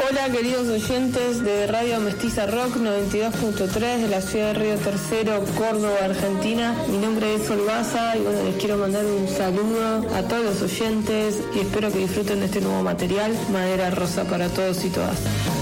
Hola queridos oyentes de Radio Mestiza Rock 92.3 de la ciudad de Río Tercero, Córdoba, Argentina. Mi nombre es Olgaza y bueno, les quiero mandar un saludo a todos los oyentes y espero que disfruten de este nuevo material, Madera Rosa para todos y todas.